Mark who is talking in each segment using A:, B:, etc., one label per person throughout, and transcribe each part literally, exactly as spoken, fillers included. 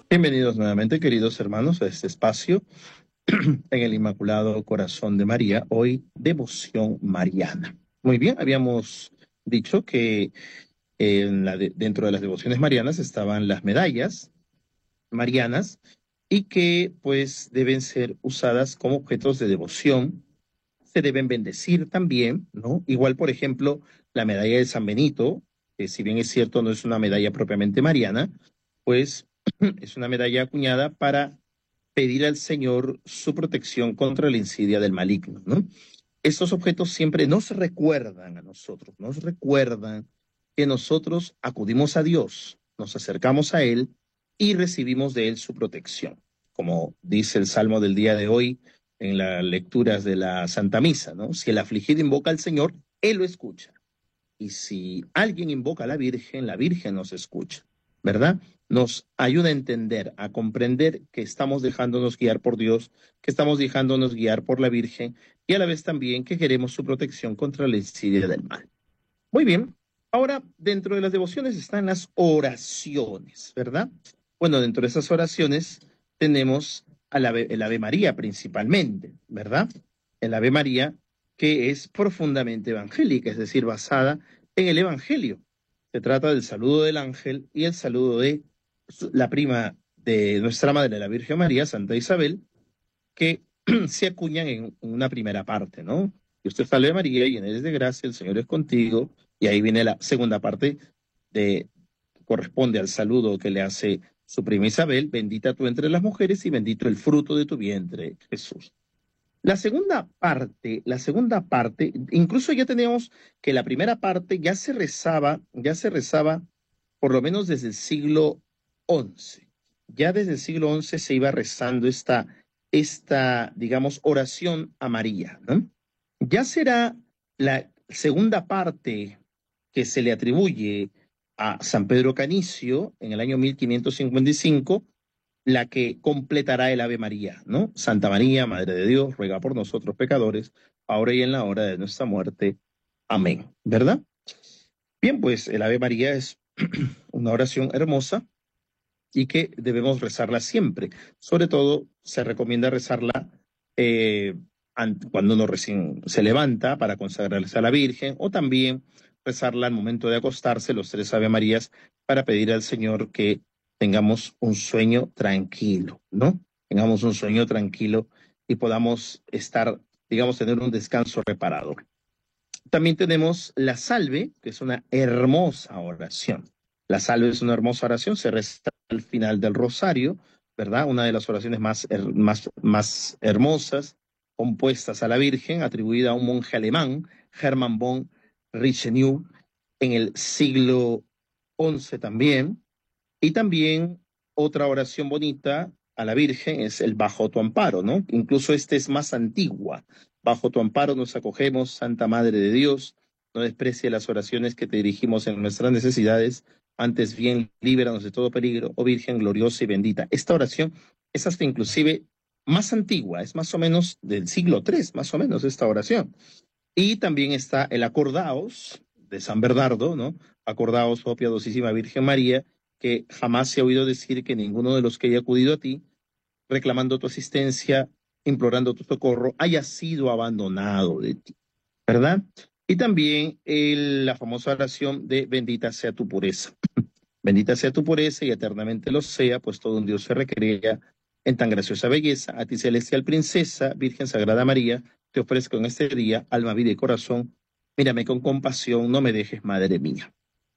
A: Bienvenidos nuevamente, queridos hermanos, a este espacio en el Inmaculado Corazón de María, hoy devoción mariana. Muy bien, habíamos dicho que en la de- dentro de las devociones marianas estaban las medallas marianas y que pues deben ser usadas como objetos de devoción, se deben bendecir también, ¿no? Igual, por ejemplo, la medalla de San Benito, que si bien es cierto no es una medalla propiamente mariana, pues es una medalla acuñada para pedir al Señor su protección contra la insidia del maligno, ¿no? Estos objetos siempre nos recuerdan a nosotros, nos recuerdan que nosotros acudimos a Dios, nos acercamos a Él y recibimos de Él su protección, como dice el Salmo del día de hoy en las lecturas de la Santa Misa, ¿no? Si el afligido invoca al Señor, Él lo escucha. Y si alguien invoca a la Virgen, la Virgen nos escucha, ¿verdad? Nos ayuda a entender, a comprender que estamos dejándonos guiar por Dios, que estamos dejándonos guiar por la Virgen y a la vez también que queremos su protección contra la insidia del mal. Muy bien, ahora dentro de las devociones están las oraciones, ¿verdad? Bueno, dentro de esas oraciones tenemos al ave, el Ave María principalmente, ¿verdad? El Ave María que es profundamente evangélica, es decir, basada en el Evangelio. Se trata del saludo del ángel y el saludo de la prima de nuestra Madre, la Virgen María, Santa Isabel, que se acuñan en una primera parte, ¿no? Y usted salve María, llena eres de gracia, el Señor es contigo, y ahí viene la segunda parte de que corresponde al saludo que le hace su prima Isabel, bendita tú entre las mujeres y bendito el fruto de tu vientre, Jesús. La segunda parte, la segunda parte, incluso ya teníamos que la primera parte ya se rezaba, ya se rezaba por lo menos desde el siglo once. Ya desde el siglo once se iba rezando esta, esta, digamos, oración a María, ¿no? Ya será la segunda parte que se le atribuye a San Pedro Canicio en el año mil quinientos cincuenta y cinco, la que completará el Ave María, ¿no? Santa María, Madre de Dios, ruega por nosotros pecadores, ahora y en la hora de nuestra muerte. Amén. ¿Verdad? Bien, pues el Ave María es una oración hermosa y que debemos rezarla siempre. Sobre todo, se recomienda rezarla eh, cuando uno recién se levanta para consagrarse a la Virgen, o también rezarla al momento de acostarse, los tres Ave Marías, para pedir al Señor que tengamos un sueño tranquilo, ¿no? Tengamos un sueño tranquilo y podamos estar, digamos, tener un descanso reparador. También tenemos la salve, que es una hermosa oración. La salve es una hermosa oración, se reza al final del rosario, ¿verdad? Una de las oraciones más, her más, más hermosas, compuestas a la Virgen, atribuida a un monje alemán, Hermann von Richelieu, en el siglo once también. Y también otra oración bonita a la Virgen es el Bajo tu amparo, ¿no? Incluso esta es más antigua. Bajo tu amparo nos acogemos, Santa Madre de Dios, no desprecie las oraciones que te dirigimos en nuestras necesidades, antes bien líbranos de todo peligro, oh Virgen gloriosa y bendita. Esta oración es hasta inclusive más antigua, es más o menos del siglo tres, más o menos esta oración. Y también está el Acordaos de San Bernardo, ¿no? Acordaos, oh piadosísima Virgen María, que jamás se ha oído decir que ninguno de los que haya acudido a ti, reclamando tu asistencia, implorando tu socorro, haya sido abandonado de ti, ¿verdad? Y también el, la famosa oración de bendita sea tu pureza. Bendita sea tu pureza y eternamente lo sea, pues todo un Dios se recrea en tan graciosa belleza. A ti, celestial princesa, Virgen Sagrada María, te ofrezco en este día alma, vida y corazón. Mírame con compasión, no me dejes, madre mía.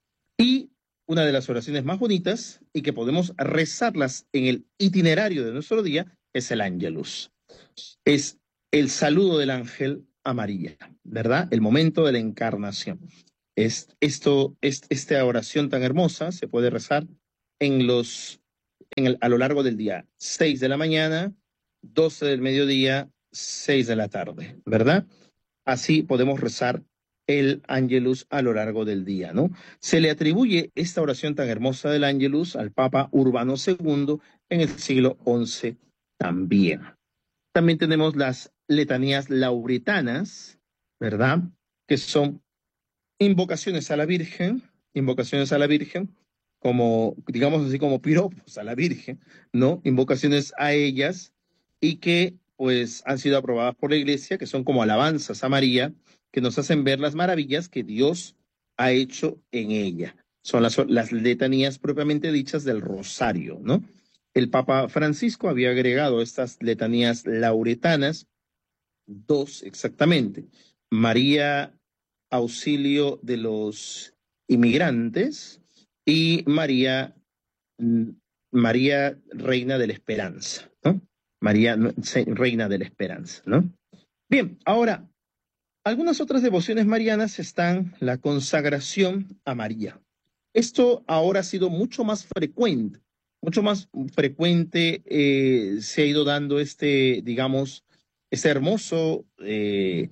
A: Y una de las oraciones más bonitas y que podemos rezarlas en el itinerario de nuestro día es el Ángelus. Es el saludo del ángel a María, ¿verdad? El momento de la encarnación. Es, esto, es, esta oración tan hermosa se puede rezar en los, en el, a lo largo del día, seis de la mañana, doce del mediodía, seis de la tarde, ¿verdad? Así podemos rezar el Ángelus a lo largo del día, ¿no? Se le atribuye esta oración tan hermosa del Ángelus al Papa Urbano segundo en el siglo once también. También tenemos las letanías lauretanas, ¿verdad? Que son invocaciones a la Virgen, invocaciones a la Virgen, como, digamos así, como piropos a la Virgen, ¿no? Invocaciones a ellas y que pues han sido aprobadas por la Iglesia, que son como alabanzas a María, que nos hacen ver las maravillas que Dios ha hecho en ella. Son las, las letanías propiamente dichas del rosario, ¿no? El Papa Francisco había agregado estas letanías lauretanas, dos exactamente. María, auxilio de los inmigrantes, y María, mm, María, reina de la esperanza, ¿no? María, no, se- reina de la esperanza, ¿no? Bien, ahora, algunas otras devociones marianas están la consagración a María. Esto ahora ha sido mucho más frecuente, mucho más frecuente eh, se ha ido dando este, digamos, este hermoso eh,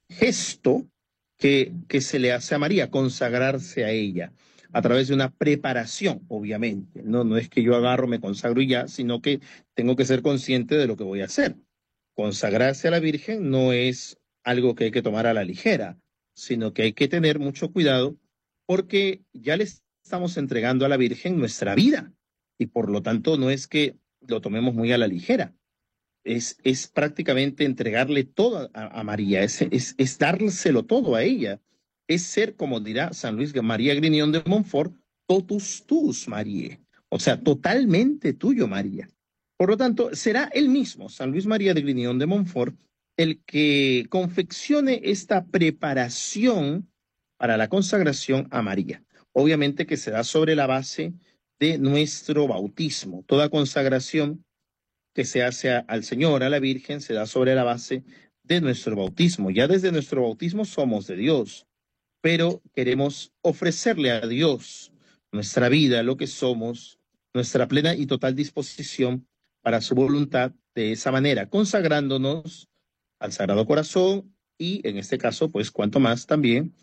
A: gesto que, que se le hace a María, consagrarse a ella a través de una preparación, obviamente. No, no es que yo agarro, me consagro y ya, sino que tengo que ser consciente de lo que voy a hacer. Consagrarse a la Virgen no es algo que hay que tomar a la ligera, sino que hay que tener mucho cuidado porque ya le estamos entregando a la Virgen nuestra vida y por lo tanto no es que lo tomemos muy a la ligera, es, es prácticamente entregarle todo a, a María, es, es, es dárselo todo a ella, es ser, como dirá San Luis María Griñón de Montfort, totus tus, María, o sea, totalmente tuyo, María. Por lo tanto, será él mismo, San Luis María de Griñón de Montfort, el que confeccione esta preparación para la consagración a María. Obviamente que se da sobre la base de nuestro bautismo. Toda consagración que se hace a, al Señor, a la Virgen, se da sobre la base de nuestro bautismo. Ya desde nuestro bautismo somos de Dios, pero queremos ofrecerle a Dios nuestra vida, lo que somos, nuestra plena y total disposición para su voluntad de esa manera, consagrándonos al Sagrado Corazón y en este caso, pues cuanto más también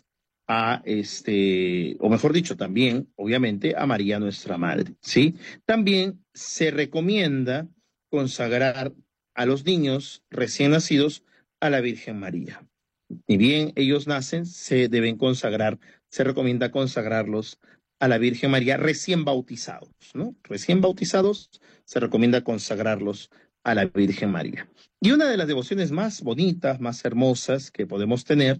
A: a este, o mejor dicho, también, obviamente, a María nuestra Madre, ¿sí? También se recomienda consagrar a los niños recién nacidos a la Virgen María. Ni bien ellos nacen, se deben consagrar, se recomienda consagrarlos a la Virgen María recién bautizados, ¿no? Recién bautizados, se recomienda consagrarlos a la Virgen María. Y una de las devociones más bonitas, más hermosas que podemos tener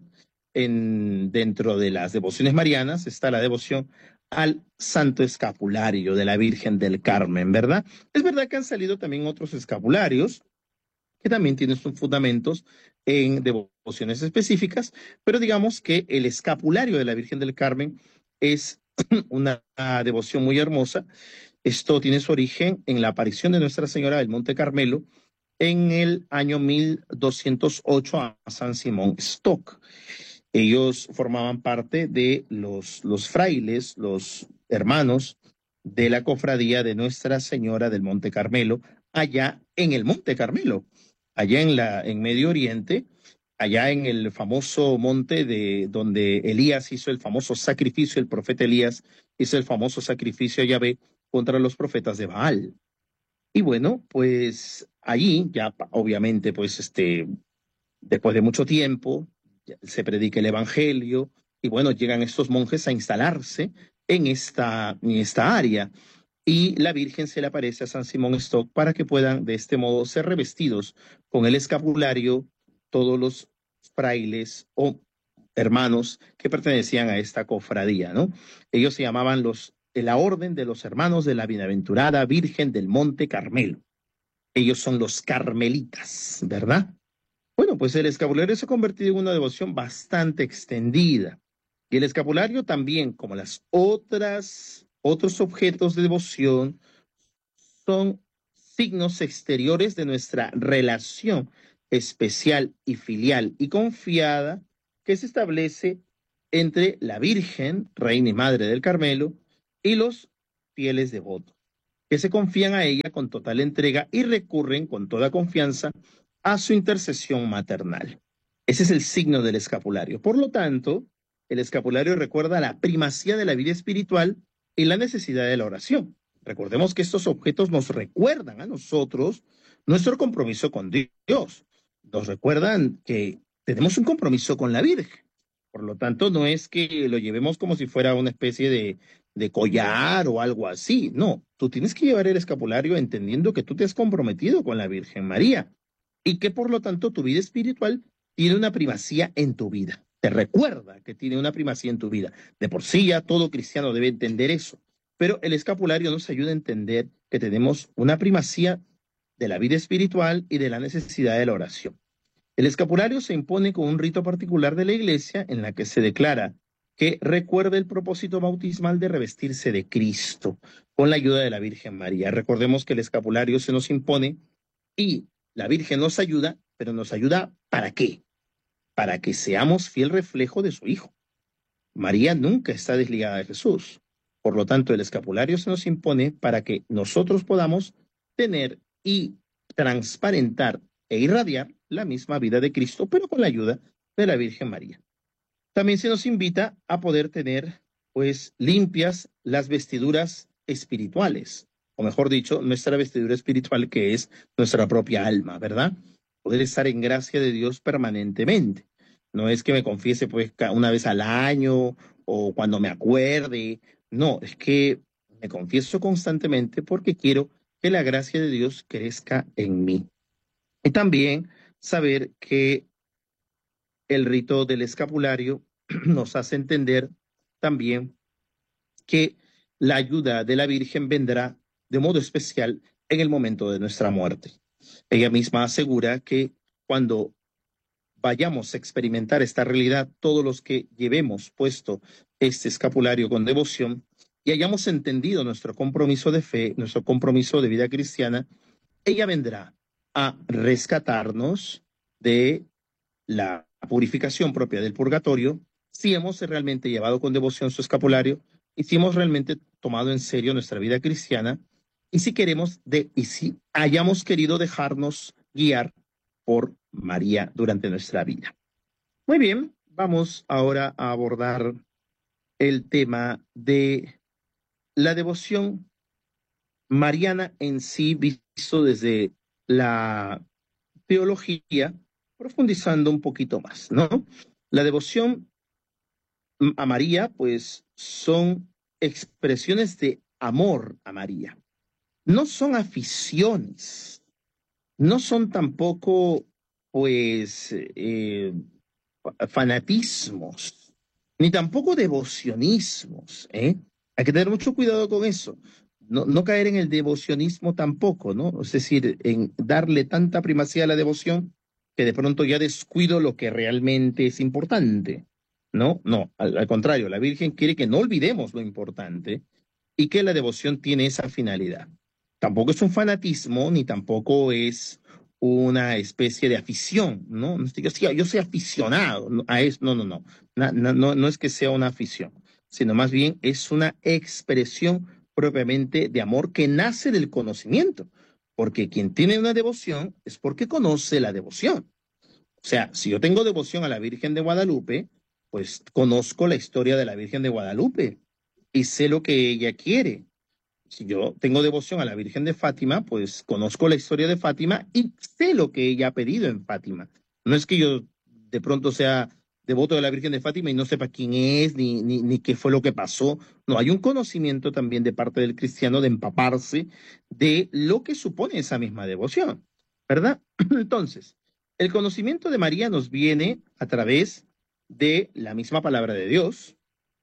A: en, dentro de las devociones marianas está la devoción al Santo Escapulario de la Virgen del Carmen, ¿verdad? Es verdad que han salido también otros escapularios que también tienen sus fundamentos en devociones específicas, pero digamos que el escapulario de la Virgen del Carmen es una devoción muy hermosa. Esto tiene su origen en la aparición de Nuestra Señora del Monte Carmelo en el año mil doscientos ocho a San Simón Stock. Ellos formaban parte de los, los frailes, los hermanos de la cofradía de Nuestra Señora del Monte Carmelo, allá en el Monte Carmelo, allá en, la, en Medio Oriente, allá en el famoso monte de donde Elías hizo el famoso sacrificio, el profeta Elías hizo el famoso sacrificio a Yahvé contra los profetas de Baal. Y bueno, pues allí ya obviamente, pues este, después de mucho tiempo, se predica el Evangelio y bueno, llegan estos monjes a instalarse en esta, en esta área y la Virgen se le aparece a San Simón Stock para que puedan de este modo ser revestidos con el escapulario todos los frailes o hermanos que pertenecían a esta cofradía, ¿no? Ellos se llamaban los, la Orden de los Hermanos de la Bienaventurada Virgen del Monte Carmelo. Ellos son los carmelitas, ¿verdad? Bueno, pues el escapulario se ha convertido en una devoción bastante extendida. Y el escapulario también, como las otras, otros objetos de devoción, son signos exteriores de nuestra relación especial y filial y confiada que se establece entre la Virgen, Reina y Madre del Carmelo, y los fieles devotos, que se confían a ella con total entrega y recurren con toda confianza a su intercesión maternal. Ese es el signo del escapulario. Por lo tanto, el escapulario recuerda la primacía de la vida espiritual y la necesidad de la oración. Recordemos que estos objetos nos recuerdan a nosotros nuestro compromiso con Dios. Nos recuerdan que tenemos un compromiso con la Virgen. Por lo tanto, no es que lo llevemos como si fuera una especie de, de collar o algo así. No, tú tienes que llevar el escapulario entendiendo que tú te has comprometido con la Virgen María y que por lo tanto tu vida espiritual tiene una primacía en tu vida. Te recuerda que tiene una primacía en tu vida. De por sí ya todo cristiano debe entender eso. Pero el escapulario nos ayuda a entender que tenemos una primacía de la vida espiritual y de la necesidad de la oración. El escapulario se impone con un rito particular de la Iglesia en la que se declara que recuerda el propósito bautismal de revestirse de Cristo con la ayuda de la Virgen María. Recordemos que el escapulario se nos impone y la Virgen nos ayuda, pero nos ayuda ¿para qué? Para que seamos fiel reflejo de su Hijo. María nunca está desligada de Jesús. Por lo tanto, el escapulario se nos impone para que nosotros podamos tener y transparentar e irradiar la misma vida de Cristo, pero con la ayuda de la Virgen María. También se nos invita a poder tener, pues, limpias las vestiduras espirituales, o mejor dicho, nuestra vestidura espiritual, que es nuestra propia alma, ¿verdad? Poder estar en gracia de Dios permanentemente. No es que me confiese, pues, una vez al año o cuando me acuerde. No, es que me confieso constantemente porque quiero que la gracia de Dios crezca en mí. Y también saber que el rito del escapulario nos hace entender también que la ayuda de la Virgen vendrá de modo especial en el momento de nuestra muerte. Ella misma asegura que cuando vayamos a experimentar esta realidad, todos los que llevemos puesto este escapulario con devoción y hayamos entendido nuestro compromiso de fe, nuestro compromiso de vida cristiana, ella vendrá a rescatarnos de la purificación propia del purgatorio, si hemos realmente llevado con devoción su escapulario y si hemos realmente tomado en serio nuestra vida cristiana y si queremos de, y si hayamos querido dejarnos guiar por María durante nuestra vida. Muy bien, vamos ahora a abordar el tema de la devoción mariana en sí, visto desde la teología, profundizando un poquito más, ¿no? La devoción a María, pues, son expresiones de amor a María. No son aficiones, no son tampoco, pues, eh, fanatismos, ni tampoco devocionismos, ¿eh? Hay que tener mucho cuidado con eso. No, no caer en el devocionismo tampoco, ¿no? Es decir, en darle tanta primacía a la devoción que de pronto ya descuido lo que realmente es importante. No, no, al, al contrario, la Virgen quiere que no olvidemos lo importante y que la devoción tiene esa finalidad. Tampoco es un fanatismo, ni tampoco es una especie de afición, ¿no? Yo, soy- yo soy aficionado a eso, no, no, no. Na- na- no, no es que sea una afición, sino más bien es una expresión propiamente de amor que nace del conocimiento, porque quien tiene una devoción es porque conoce la devoción. O sea, si yo tengo devoción a la Virgen de Guadalupe, pues conozco la historia de la Virgen de Guadalupe y sé lo que ella quiere. Si yo tengo devoción a la Virgen de Fátima, pues conozco la historia de Fátima y sé lo que ella ha pedido en Fátima. No es que yo de pronto sea devoto de la Virgen de Fátima y no sepa quién es ni, ni, ni qué fue lo que pasó. No, hay un conocimiento también de parte del cristiano de empaparse de lo que supone esa misma devoción, ¿verdad? Entonces, el conocimiento de María nos viene a través de la misma palabra de Dios,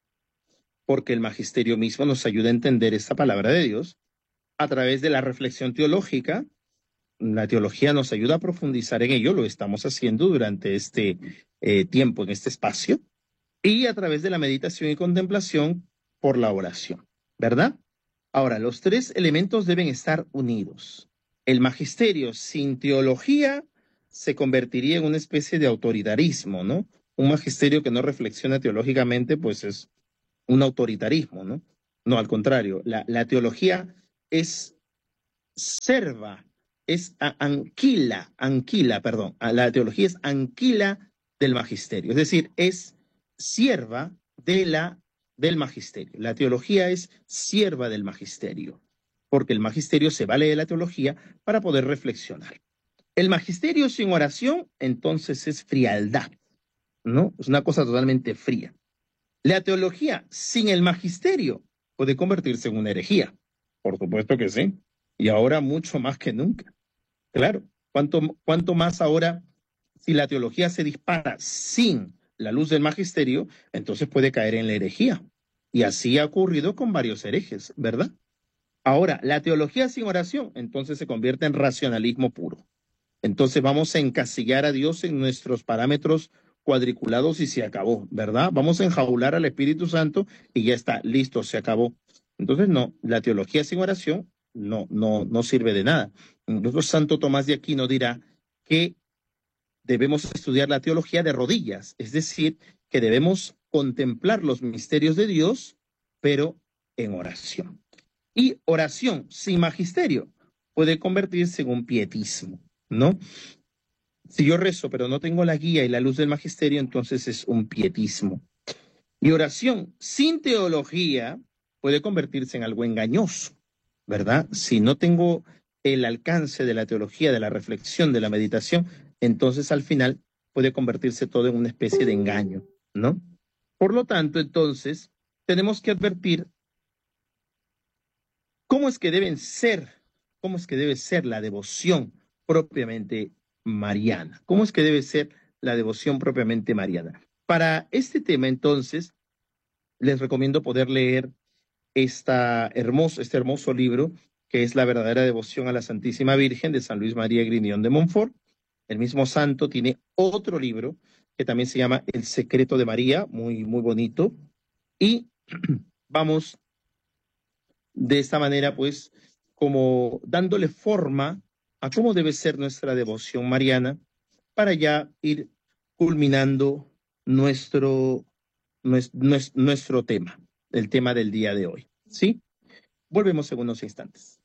A: porque el magisterio mismo nos ayuda a entender esta palabra de Dios a través de la reflexión teológica. La teología nos ayuda a profundizar en ello, lo estamos haciendo durante este eh, tiempo, en este espacio, y a través de la meditación y contemplación por la oración, ¿verdad? Ahora, los tres elementos deben estar unidos. El magisterio sin teología se convertiría en una especie de autoritarismo, ¿no? Un magisterio que no reflexiona teológicamente, pues es un autoritarismo, ¿no? No, al contrario, la, la teología es serva, es a- anquila, anquila, perdón, a- la teología es anquila del magisterio, es decir, es sierva de la, del magisterio. La teología es sierva del magisterio, porque el magisterio se vale de la teología para poder reflexionar. El magisterio sin oración, entonces, es frialdad, ¿no? Es una cosa totalmente fría. La teología sin el magisterio puede convertirse en una herejía. Por supuesto que sí. Y ahora mucho más que nunca. Claro. ¿Cuánto, cuánto más ahora, si la teología se dispara sin la luz del magisterio, entonces puede caer en la herejía? Y así ha ocurrido con varios herejes, ¿verdad? Ahora, la teología sin oración, entonces se convierte en racionalismo puro. Entonces vamos a encasillar a Dios en nuestros parámetros cuadriculados y se acabó, ¿verdad? Vamos a enjaular al Espíritu Santo y ya está, listo, se acabó. Entonces, no, la teología sin oración no, no, no sirve de nada. Incluso Santo Tomás de Aquino dirá que debemos estudiar la teología de rodillas, es decir, que debemos contemplar los misterios de Dios, pero en oración. Y oración sin magisterio puede convertirse en un pietismo, ¿no? Si yo rezo, pero no tengo la guía y la luz del magisterio, entonces es un pietismo. Y oración sin teología puede convertirse en algo engañoso, ¿verdad? Si no tengo el alcance de la teología, de la reflexión, de la meditación, entonces al final puede convertirse todo en una especie de engaño, ¿no? Por lo tanto, entonces, tenemos que advertir cómo es que deben ser, cómo es que debe ser la devoción propiamente mariana, cómo es que debe ser la devoción propiamente mariana. Para este tema, entonces, les recomiendo poder leer esta hermoso, este hermoso libro que es La verdadera devoción a la Santísima Virgen de San Luis María Griñón de Montfort. El mismo santo tiene otro libro que también se llama El secreto de María, muy, muy bonito. Y vamos de esta manera, pues, como dándole forma a cómo debe ser nuestra devoción mariana para ya ir culminando nuestro, nuestro, nuestro tema, el tema del día de hoy. ¿Sí? Volvemos en unos instantes.